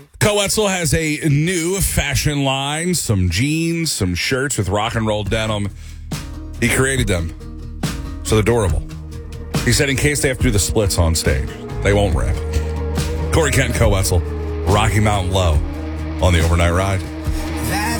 Coetzel has a new fashion line, some jeans, some shirts with rock and roll denim. He created them, so they're durable. He said in case they have to do the splits on stage, they won't rip. Corey Kent, Coetzel, Rocky Mountain Low on the Overnight Ride.